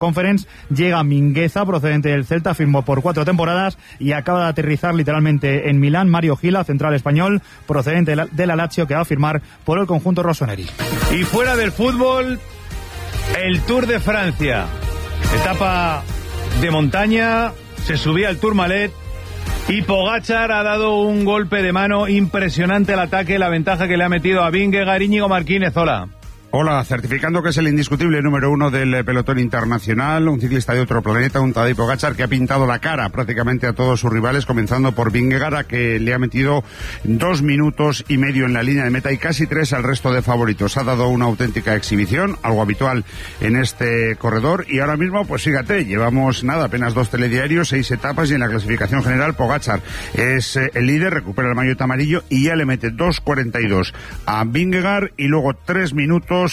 Conference, llega Mingueza, procedente del Celta, firmó por 4 temporadas y acaba de aterrizar literalmente en Milán. Mario Gila, central español, procedente de la Lazio, que va a firmar por el conjunto rossoneri. Y fuera del fútbol, el Tour de Francia. Etapa de montaña, se subía al Tourmalet y Pogačar ha dado un golpe de mano impresionante al ataque, la ventaja que le ha metido a Vingegaard. Íñigo Martínez, hola. Hola, certificando que es el indiscutible número 1 del pelotón internacional, un ciclista de otro planeta, un Tadej Pogačar que ha pintado la cara prácticamente a todos sus rivales, comenzando por Vingegaard, a que le ha metido 2 minutos y medio en la línea de meta y casi 3 al resto de favoritos. Ha dado una auténtica exhibición, algo habitual en este corredor, y ahora mismo, pues fíjate, llevamos apenas 2 telediarios, 6 etapas, y en la clasificación general Pogačar es el líder, recupera el maillot amarillo y ya le mete 2.42 a Vingegaard y luego 3 minutos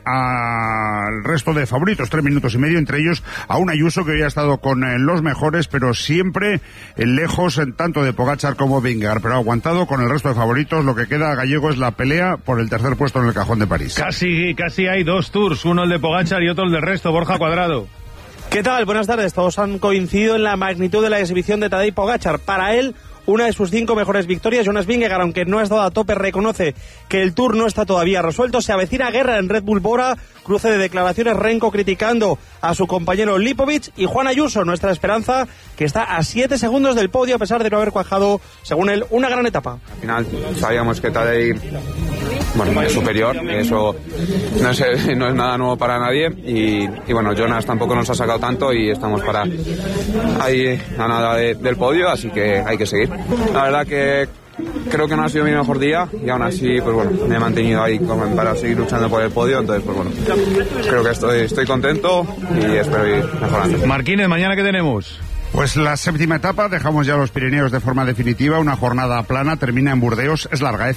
al resto de favoritos, 3 minutos y medio, entre ellos a un Ayuso que hoy ha estado con los mejores, pero siempre lejos tanto de Pogačar como Vingegaard, pero ha aguantado con el resto de favoritos. Lo que queda gallego es la pelea por el tercer puesto en el cajón de París. Casi hay 2 tours, uno el de Pogačar y otro el del resto. Borja Cuadrado. ¿Qué tal? Buenas tardes. Todos han coincidido en la magnitud de la exhibición de Tadej Pogačar. Para él, una de sus 5 mejores victorias. Jonas Vingegaard, aunque no ha estado a tope, reconoce que el Tour no está todavía resuelto. Se avecina guerra en Red Bull Bora, cruce de declaraciones, Renko criticando a su compañero Lipovic, y Juan Ayuso, nuestra esperanza, que está a 7 segundos del podio a pesar de no haber cuajado, según él, una gran etapa. Al final sabíamos que Tadej es superior, eso no es nada nuevo para nadie, y Jonas tampoco nos ha sacado tanto y estamos para ahí a nada del podio, así que hay que seguir. La verdad que creo que no ha sido mi mejor día y aún así me he mantenido ahí como para seguir luchando por el podio, entonces creo que estoy contento y espero ir mejorando. Martínez, ¿mañana qué tenemos? Pues la 7ª etapa, dejamos ya los Pirineos de forma definitiva, una jornada plana, termina en Burdeos, es larga,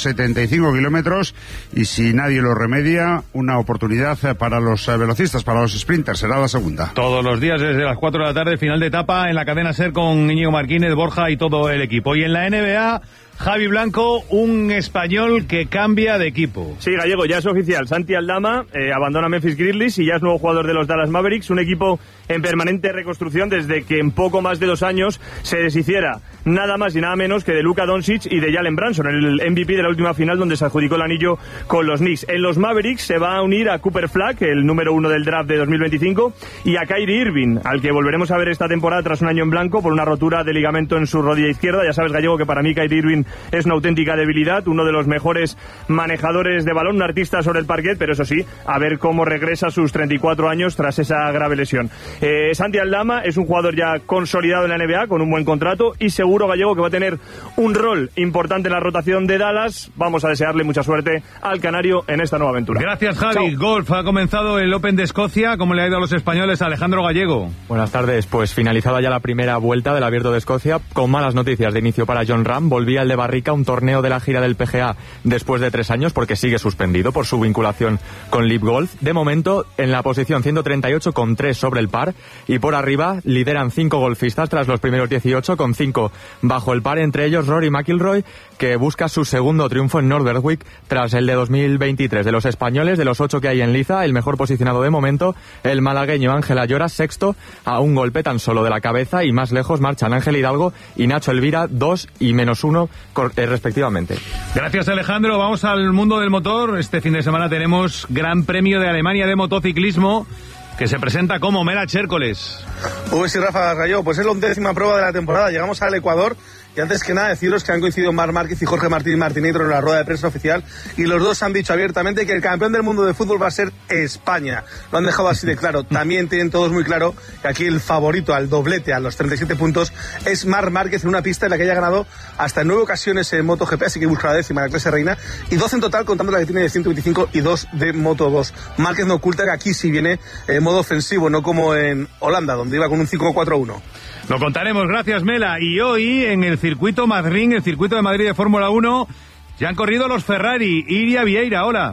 175 kilómetros, y si nadie lo remedia, una oportunidad para los velocistas, para los sprinters, será la segunda. Todos los días desde las 4 de la tarde, final de etapa en la cadena SER con Íñigo Martínez, Borja y todo el equipo. Y en la NBA, Javi Blanco, un español que cambia de equipo. Sí, gallego, ya es oficial. Santi Aldama abandona Memphis Grizzlies y ya es nuevo jugador de los Dallas Mavericks, un equipo en permanente reconstrucción desde que en poco más de 2 años se deshiciera nada más y nada menos que de Luka Doncic y de Jalen Brunson, el MVP de la última final donde se adjudicó el anillo con los Knicks. En los Mavericks se va a unir a Cooper Flag, el número 1 del draft de 2025, y a Kyrie Irving, al que volveremos a ver esta temporada tras un año en blanco por una rotura de ligamento en su rodilla izquierda. Ya sabes, gallego, que para mí Kyrie Irving es una auténtica debilidad, uno de los mejores manejadores de balón, un artista sobre el parquet, pero eso sí, a ver cómo regresa a sus 34 años tras esa grave lesión. Santi Aldama es un jugador ya consolidado en la NBA, con un buen contrato, y seguro, gallego, que va a tener un rol importante en la rotación de Dallas. Vamos a desearle mucha suerte al canario en esta nueva aventura. Gracias, Javi. Chao. Golf, ha comenzado el Open de Escocia. ¿Cómo le ha ido a los españoles? Alejandro Gallego. Buenas tardes. Pues finalizada ya la primera vuelta del Abierto de Escocia, con malas noticias de inicio para Jon Rahm. Volvía el de Barrica, un torneo de la gira del PGA después de 3 años, porque sigue suspendido por su vinculación con Live Golf. De momento, en la posición 138 con 3 sobre el par, y por arriba lideran 5 golfistas tras los primeros 18 con 5 bajo el par, entre ellos Rory McIlroy, que busca su segundo triunfo en Noordwijks tras el de 2023. De los españoles, de los 8 que hay en liza, el mejor posicionado de momento, el malagueño Ángel Ayora, sexto, a un golpe tan solo de la cabeza, y más lejos marchan Ángel Hidalgo y Nacho Elvira, 2 y -1 respectivamente. Gracias, Alejandro. Vamos al mundo del motor. Este fin de semana tenemos Gran Premio de Alemania de motociclismo, que se presenta como Mera Chércoles. Sí, Rafa Gallego, pues es la 11ª prueba de la temporada. Llegamos al Ecuador. Y antes que nada deciros que han coincidido Marc Márquez y Jorge Martín Martinetro en la rueda de prensa oficial, y los dos han dicho abiertamente que el campeón del mundo de fútbol va a ser España. Lo han dejado así de claro. También tienen todos muy claro que aquí el favorito al doblete, a los 37 puntos, es Marc Márquez, en una pista en la que haya ganado hasta en 9 ocasiones en MotoGP, así que busca la 10ª en la clase reina, y 12 en total, contando la que tiene de 125 y 2 de Moto2. Márquez no oculta que aquí sí viene en modo ofensivo, no como en Holanda, donde iba con un 5-4-1. Lo contaremos, gracias, Mela. Y hoy en el circuito Madrid, el circuito de Madrid de Fórmula 1, ya han corrido los Ferrari. Iria Vieira, hola.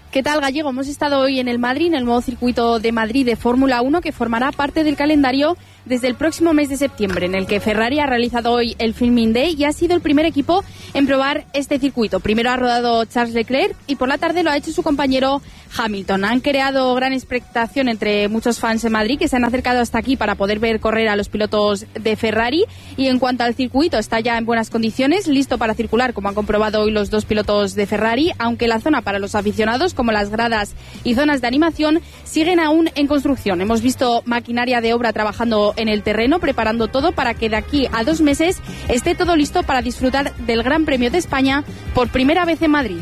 ¿Qué tal, Gallego? Hemos estado hoy en el Madrid, en el nuevo circuito de Madrid de Fórmula 1, que formará parte del calendario desde el próximo mes de septiembre, en el que Ferrari ha realizado hoy el Filming Day y ha sido el primer equipo en probar este circuito. Primero ha rodado Charles Leclerc y por la tarde lo ha hecho su compañero Hamilton. Han creado gran expectación entre muchos fans en Madrid que se han acercado hasta aquí para poder ver correr a los pilotos de Ferrari. Y en cuanto al circuito, está ya en buenas condiciones, listo para circular, como han comprobado hoy los dos pilotos de Ferrari, aunque la zona para los aficionados, como las gradas y zonas de animación, siguen aún en construcción. Hemos visto maquinaria de obra trabajando en el terreno, preparando todo para que de aquí a 2 meses esté todo listo para disfrutar del Gran Premio de España por primera vez en Madrid.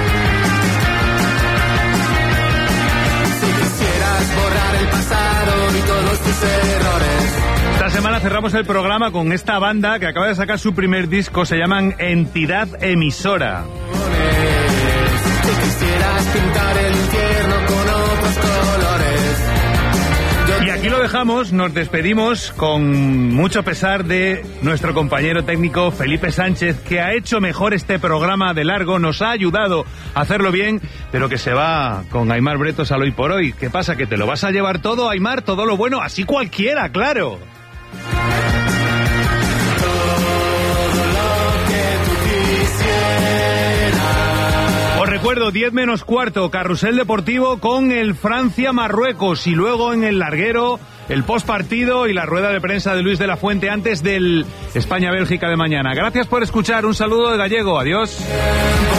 Borrar el pasado y todos tus errores. Esta semana cerramos el programa con esta banda que acaba de sacar su primer disco, se llaman Entidad Emisora. Si quisieras pintar el infierno con otros colores. Y aquí lo dejamos, nos despedimos con mucho pesar de nuestro compañero técnico Felipe Sánchez, que ha hecho mejor este programa de largo, nos ha ayudado a hacerlo bien, pero que se va con Aimar Bretos al Hoy por Hoy. ¿Qué pasa? ¿Que te lo vas a llevar todo, Aimar? Todo lo bueno, así cualquiera, claro. Os recuerdo, 10 menos cuarto, carrusel deportivo con el Francia-Marruecos y luego en el larguero el postpartido y la rueda de prensa de Luis de la Fuente antes del España-Bélgica de mañana. Gracias por escuchar, un saludo de Gallego, adiós.